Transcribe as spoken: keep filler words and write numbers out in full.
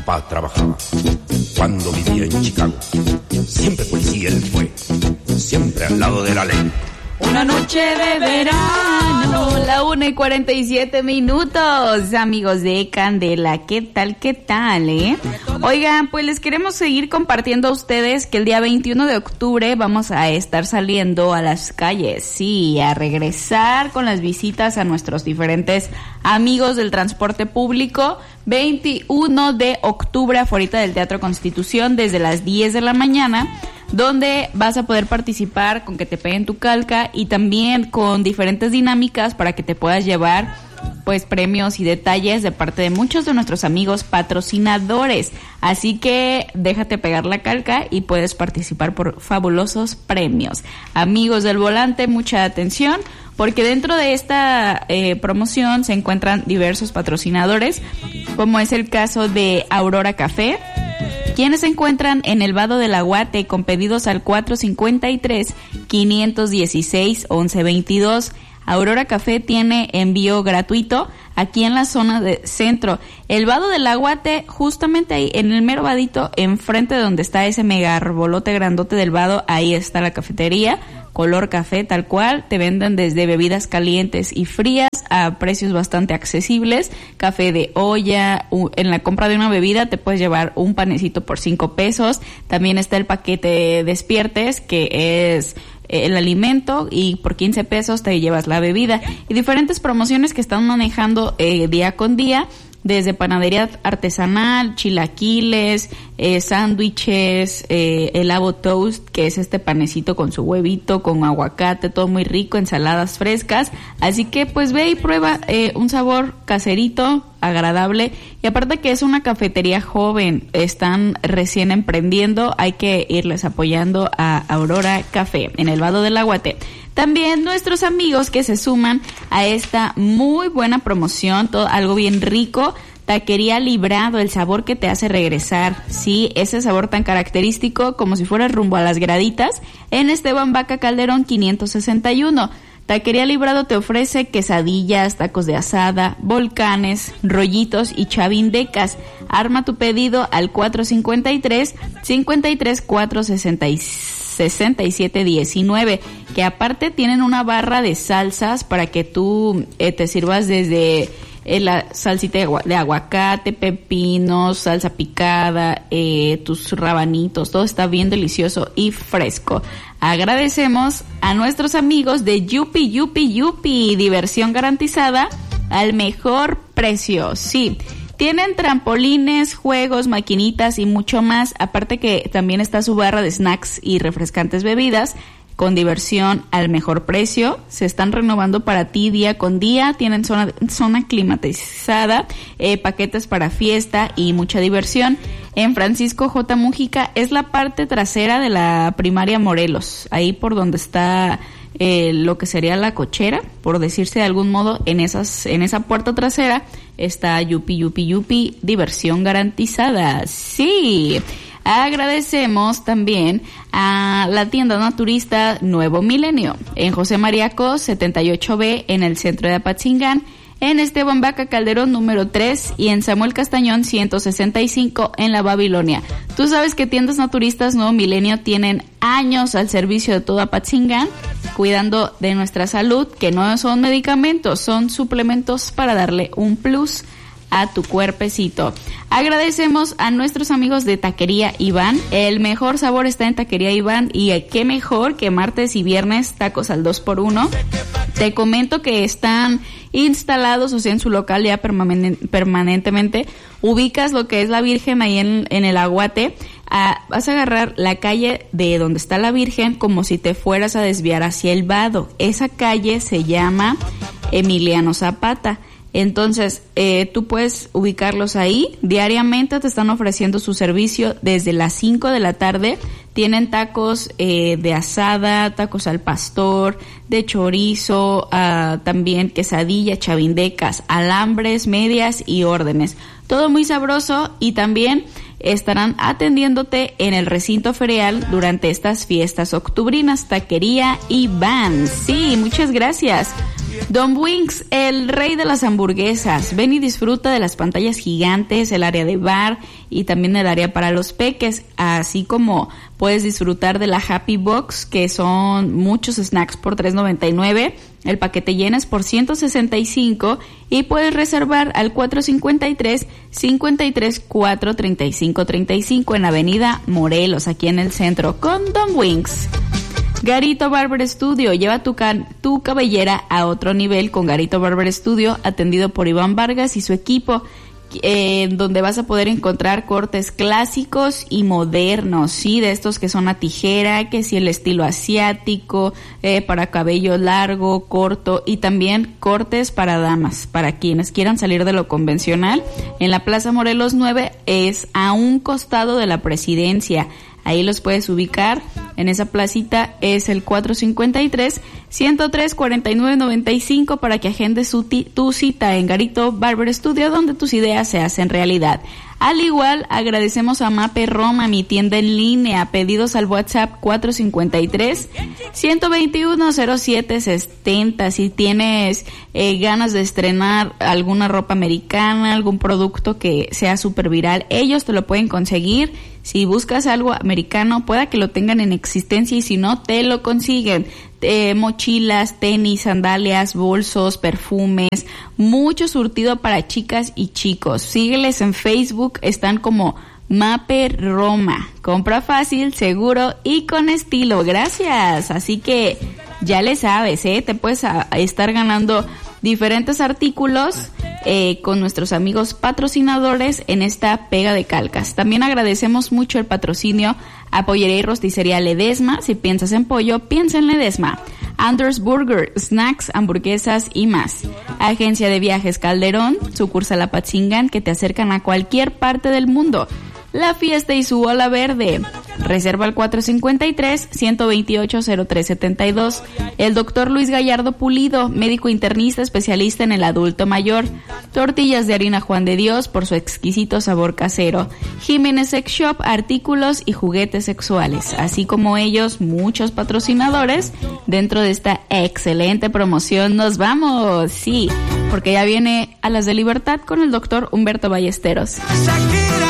papá trabajaba cuando vivía en Chicago. Siempre policía él fue, siempre al lado de la ley. Una noche de verano, la una y cuarenta y siete minutos, amigos de Candela. ¿Qué tal, qué tal, eh? Oigan, pues les queremos seguir compartiendo a ustedes que el día veintiuno de octubre vamos a estar saliendo a las calles, sí, a regresar con las visitas a nuestros diferentes amigos del transporte público. veintiuno de octubre, afuera del Teatro Constitución, desde las diez de la mañana, donde vas a poder participar con que te peguen tu calca y también con diferentes dinámicas para que te puedas llevar pues premios y detalles de parte de muchos de nuestros amigos patrocinadores. Así que déjate pegar la calca y puedes participar por fabulosos premios. Amigos del volante, mucha atención, porque dentro de esta eh, promoción se encuentran diversos patrocinadores, como es el caso de Aurora Café, quienes se encuentran en el Vado del Aguate con pedidos al cuatro cincuenta y tres, quinientos dieciséis, once veintidós. Aurora Café tiene envío gratuito aquí en la zona de centro. El Vado del Aguate, justamente ahí, en el mero vadito, enfrente de donde está ese mega arbolote grandote del vado, ahí está la cafetería, color café tal cual. Te venden desde bebidas calientes y frías a precios bastante accesibles, café de olla. En la compra de una bebida te puedes llevar un panecito por cinco pesos. También está el paquete Despiertes, que es el alimento, y por quince pesos te llevas la bebida, y diferentes promociones que están manejando eh, día con día, desde panadería artesanal, chilaquiles, eh, sándwiches, eh, el Avo Toast, que es este panecito con su huevito, con aguacate, todo muy rico, ensaladas frescas. Así que pues ve y prueba eh, un sabor caserito, agradable, y aparte que es una cafetería joven, están recién emprendiendo, hay que irles apoyando a Aurora Café en el Vado del Aguate. También nuestros amigos que se suman a esta muy buena promoción, todo algo bien rico, Taquería Librado, el sabor que te hace regresar, sí, ese sabor tan característico como si fuera rumbo a las graditas, en Esteban Vaca Calderón quinientos sesenta y uno. Taquería Librado te ofrece quesadillas, tacos de asada, volcanes, rollitos y chavindecas. Arma tu pedido al cuatro cincuenta y tres, cincuenta y tres, cuatro sesenta y sesenta y siete diecinueve, que aparte tienen una barra de salsas para que tú eh, te sirvas desde eh, la salsita de, agu- de aguacate, pepinos, salsa picada, eh, tus rabanitos, todo está bien delicioso y fresco. Agradecemos a nuestros amigos de Yupi Yupi Yupi, diversión garantizada al mejor precio, sí. Tienen trampolines, juegos, maquinitas y mucho más. Aparte que también está su barra de snacks y refrescantes bebidas con diversión al mejor precio. Se están renovando para ti día con día. Tienen zona, zona climatizada, eh, paquetes para fiesta y mucha diversión. En Francisco J. Mújica es la parte trasera de la primaria Morelos. Ahí por donde está eh, lo que sería la cochera, por decirse de algún modo, en esas, en esa puerta trasera está Yupi Yupi Yupi, diversión garantizada. Sí. Agradecemos también a la tienda naturista Nuevo Milenio en José María Cos setenta y ocho B en el centro de Apatzingán, en Esteban Vaca Calderón número tres y en Samuel Castañón ciento sesenta y cinco en la Babilonia. Tú sabes que tiendas naturistas Nuevo Milenio tienen años al servicio de todo Apatzingán, cuidando de nuestra salud, que no son medicamentos, son suplementos para darle un plus a tu cuerpecito. Agradecemos a nuestros amigos de Taquería Iván. El mejor sabor está en Taquería Iván, y qué mejor que martes y viernes tacos al dos por uno. Te comento que están instalados, o sea, en su local ya permanen- permanentemente. Ubicas lo que es la Virgen ahí en, en el Aguate. Ah, vas a agarrar la calle de donde está la Virgen como si te fueras a desviar hacia el Vado. Esa calle se llama Emiliano Zapata. Entonces, eh, tú puedes ubicarlos ahí. Diariamente te están ofreciendo su servicio desde las cinco de la tarde. Tienen tacos eh, de asada, tacos al pastor, de chorizo, uh, también quesadilla, chavindecas, alambres, medias y órdenes. Todo muy sabroso, y también estarán atendiéndote en el recinto ferial durante estas fiestas octubrinas. Taquería Iván. Sí, muchas gracias Don Wings, el rey de las hamburguesas. Ven y disfruta de las pantallas gigantes, el área de bar y también el área para los peques, así como puedes disfrutar de la Happy Box, que son muchos snacks por tres noventa y nueve, el paquete llenas por ciento sesenta y cinco y puedes reservar al cuatro cincuenta y tres, cincuenta y tres cuatro, treinta y cinco treinta y cinco en Avenida Morelos, aquí en el centro, con Don Wings. Garito Barber Studio, lleva tu, ca- tu cabellera a otro nivel con Garito Barber Studio, atendido por Iván Vargas y su equipo, eh, donde vas a poder encontrar cortes clásicos y modernos, sí, de estos que son a tijera, que sí el estilo asiático, eh, para cabello largo, corto, y también cortes para damas, para quienes quieran salir de lo convencional. En la Plaza Morelos nueve es a un costado de la Presidencia. Ahí los puedes ubicar, en esa placita es el cuatro cincuenta y tres, ciento tres, cuarenta y nueve noventa y cinco para que agendes su ti, tu cita en Garito Barber Studio, donde tus ideas se hacen realidad. Al igual, agradecemos a Mape Roma, mi tienda en línea, pedidos al WhatsApp cuatro cincuenta y tres, ciento veintiuno, cero siete setenta. Si tienes eh, ganas de estrenar alguna ropa americana, algún producto que sea súper viral, ellos te lo pueden conseguir. Si buscas algo americano, pueda que lo tengan en existencia y si no, te lo consiguen. Eh, mochilas, tenis, sandalias, bolsos, perfumes, mucho surtido para chicas y chicos. Sígueles en Facebook, están como Mape Roma. Compra fácil, seguro y con estilo. Gracias. Así que ya le sabes, ¿eh? Te puedes a, a estar ganando diferentes artículos eh, con nuestros amigos patrocinadores en esta pega de calcas. También agradecemos mucho el patrocinio a Pollería y Rosticería Ledesma. Si piensas en pollo, piensa en Ledesma. Anders Burger, snacks, hamburguesas y más. Agencia de Viajes Calderón, sucursal Apatzingán, que te acercan a cualquier parte del mundo. La Fiesta y su Ola Verde. Reserva al cuatro cincuenta y tres, ciento veintiocho, cero tres setenta y dos. El doctor Luis Gallardo Pulido, médico internista especialista en el adulto mayor. Tortillas de harina Juan de Dios por su exquisito sabor casero. Jiménez Sex Shop, artículos y juguetes sexuales. Así como ellos, muchos patrocinadores dentro de esta excelente promoción. Nos vamos, sí, porque ya viene A las de Libertad con el doctor Humberto Ballesteros. Shakira.